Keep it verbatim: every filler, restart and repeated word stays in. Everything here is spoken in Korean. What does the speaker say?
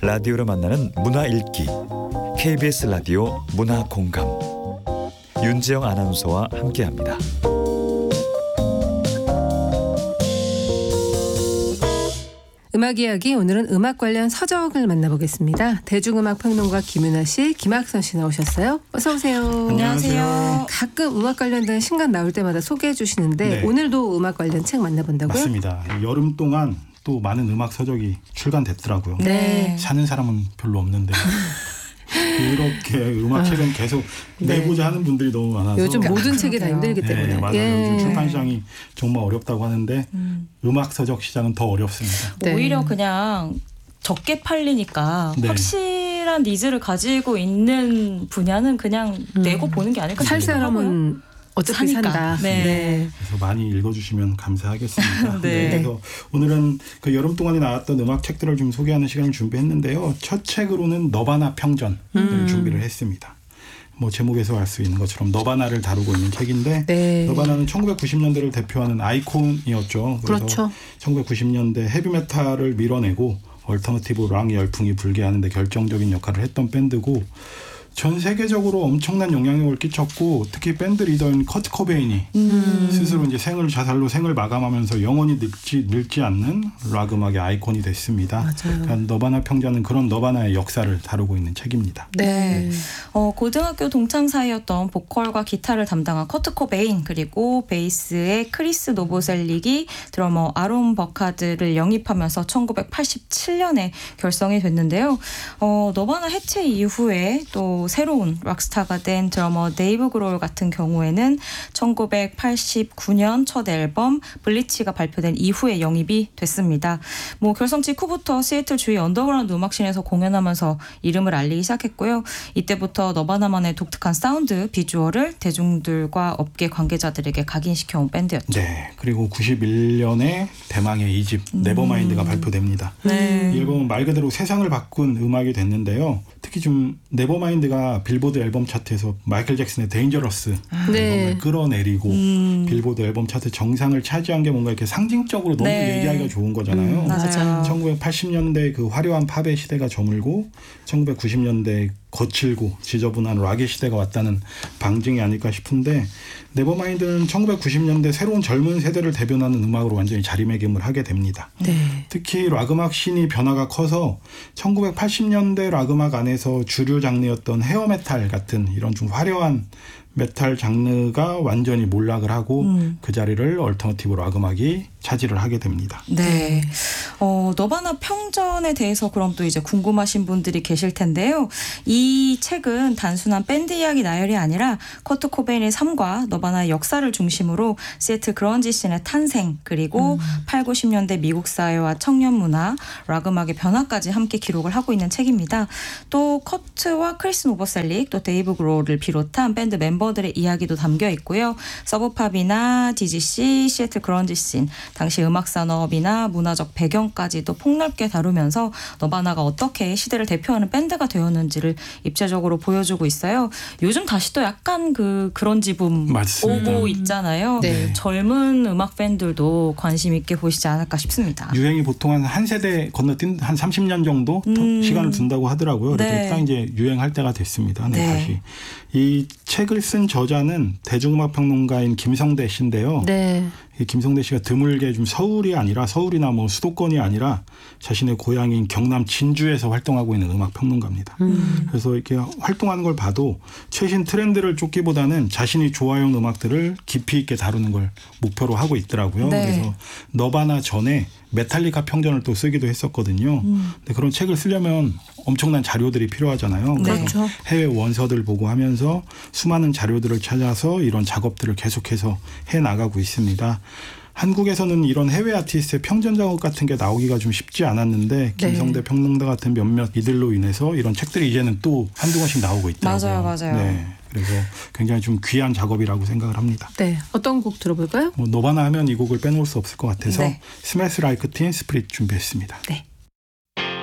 라디오로 만나는 문화 읽기 케이비에스 라디오 문화 공감 윤지영 아나운서와 함께합니다. 음악 이야기, 오늘은 음악 관련 서적을 만나보겠습니다. 대중음악 평론가 김윤아 씨, 김학선 씨 나오셨어요. 어서 오세요. 안녕하세요. 가끔 음악 관련된 신간 나올 때마다 소개해 주시는데 네. 오늘도 음악 관련 책 만나본다고요? 맞습니다. 여름 동안 또 많은 음악 서적이 출간됐더라고요. 네. 사는 사람은 별로 없는데 이렇게 음악 책은 계속 네. 내고자 하는 분들이 너무 많아서 요즘 모든 아, 책이 다 힘들기 때문에. 네, 맞아요. 예. 요즘 출판 시장이 정말 어렵다고 하는데 음. 음악 서적 시장은 더 어렵습니다. 네. 오히려 그냥 적게 팔리니까 네. 확실한 니즈를 가지고 있는 분야는 그냥 음. 내고 보는 게 아닐까 살 싶기도 하고요. 사람은 어차피 사니까. 산다. 네. 그래서 많이 읽어주시면 감사하겠습니다. 네. 그래서 오늘은 그 여름 동안에 나왔던 음악 책들을 좀 소개하는 시간을 준비했는데요. 첫 책으로는 너바나 평전을 음. 준비를 했습니다. 뭐 제목에서 알 수 있는 것처럼 너바나를 다루고 있는 책인데 네. 너바나는 천구백구십 년대를 대표하는 아이콘이었죠. 그래서 그렇죠. 천구백구십 년대 헤비메탈을 밀어내고 얼터너티브 락 열풍이 불게 하는데 결정적인 역할을 했던 밴드고 전 세계적으로 엄청난 영향력을 끼쳤고 특히 밴드 리더인 커트 코베인이 음. 스스로 이제 생을 자살로 생을 마감하면서 영원히 늙지 늙지 않는 락 음악의 아이콘이 됐습니다. 맞아요. 그러니까 너바나 평전은 그런 너바나의 역사를 다루고 있는 책입니다. 네. 어, 고등학교 동창 사이였던 보컬과 기타를 담당한 커트 코베인, 그리고 베이스의 크리스 노보셀릭이 드러머 아론 버카드를 영입하면서 천구백팔십칠 년에 결성이 됐는데요. 어, 너바나 해체 이후에 또 새로운 락스타가 된 드러머 데이브 그롤 같은 경우에는 천구백팔십구 년 첫 앨범 블리치가 발표된 이후에 영입이 됐습니다. 뭐 결성 직후부터 시애틀 주의 언더그라운드 음악씬에서 공연하면서 이름을 알리기 시작했고요. 이때부터 너바나만의 독특한 사운드, 비주얼을 대중들과 업계 관계자들에게 각인시켜온 밴드였죠. 네. 그리고 구십일 년에 대망의 이 집 음. 네버마인드가 발표됩니다. 네. 이 앨범은 말 그대로 세상을 바꾼 음악이 됐는데요. 특히 좀 네버마인드가 빌보드 앨범 차트에서 마이클 잭슨의 데인저러스 네. 앨범을 끌어내리고 음. 빌보드 앨범 차트 정상을 차지한 게 뭔가 이렇게 상징적으로 너무 네. 얘기하기가 좋은 거잖아요. 음, 맞아요. 천구백팔십 년대 그 화려한 팝의 시대가 저물고 천구백구십 년대 거칠고 지저분한 락의 시대가 왔다는 방증이 아닐까 싶은데 네버마인드는 천구백구십 년대 새로운 젊은 세대를 대변하는 음악으로 완전히 자리매김을 하게 됩니다. 네. 특히 락 음악 씬이 변화가 커서 천구백팔십 년대 락 음악 안에서 주류 장르였던 헤어메탈 같은 이런 좀 화려한 메탈 장르가 완전히 몰락을 하고 음. 그 자리를 얼터너티브 락 음악이 차지를 하게 됩니다. 네. 어, 너바나 평전에 대해서 그럼 또 이제 궁금하신 분들이 계실 텐데요. 이 책은 단순한 밴드 이야기 나열이 아니라 커트 코베인의 삶과 너바나의 역사를 중심으로 시애틀 그런지 씬의 탄생, 그리고 음. 팔, 구십 년대 미국 사회와 청년 문화, 락 음악의 변화까지 함께 기록을 하고 있는 책입니다. 또 커트와 크리스 노버셀릭, 또 데이브 그롤을 비롯한 밴드 멤버들의 이야기도 담겨 있고요. 서브팝이나 디지씨, 시애틀 그런지 씬, 당시 음악 산업이나 문화적 배경까지도 폭넓게 다루면서 너바나가 어떻게 시대를 대표하는 밴드가 되었는지를 입체적으로 보여주고 있어요. 요즘 다시 또 약간 그 그런지 붐 맞습니다. 오고 있잖아요. 네. 젊은 음악 팬들도 관심 있게 보시지 않을까 싶습니다. 유행이 보통 한 한 세대 건너뛴 한 삼십 년 정도 더 음. 시간을 둔다고 하더라고요. 그래서 네. 딱 이제 유행할 때가 됐습니다. 네, 네. 다시. 이 책을 쓴 저자는 대중음악 평론가인 김성대 씨인데요. 네. 이 김성대 씨가 드물게 좀 서울이 아니라 서울이나 뭐 수도권이 아니라 자신의 고향인 경남 진주에서 활동하고 있는 음악 평론가입니다. 음. 그래서 이렇게 활동하는 걸 봐도 최신 트렌드를 쫓기보다는 자신이 좋아하는 음악들을 깊이 있게 다루는 걸 목표로 하고 있더라고요. 네. 그래서 너바나 전에 메탈리카 평전을 또 쓰기도 했었거든요. 음. 근데 그런 책을 쓰려면 엄청난 자료들이 필요하잖아요. 그래서 그렇죠. 해외 원서들 보고 하면서 수많은 자료들을 찾아서 이런 작업들을 계속해서 해나가고 있습니다. 한국에서는 이런 해외 아티스트의 평전 작업 같은 게 나오기가 좀 쉽지 않았는데 네. 김성대 평론가 같은 몇몇 이들로 인해서 이런 책들이 이제는 또 한두 권씩 나오고 있더라고요. 맞아요, 맞아요. 네, 그래서 굉장히 좀 귀한 작업이라고 생각을 합니다. 네. 어떤 곡 들어볼까요? 뭐 너바나 하면 이 곡을 빼놓을 수 없을 것 같아서 네. 스매스 라이크 틴 스피릿 준비했습니다. 네.